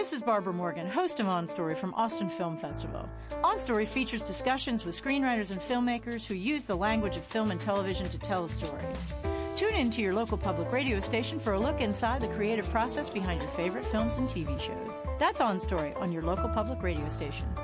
This is Barbara Morgan, host of On Story from Austin Film Festival. On Story features discussions with screenwriters and filmmakers who use the language of film and television to tell a story. Tune in to your local public radio station for a look inside the creative process behind your favorite films and TV shows. That's On Story on your local public radio station.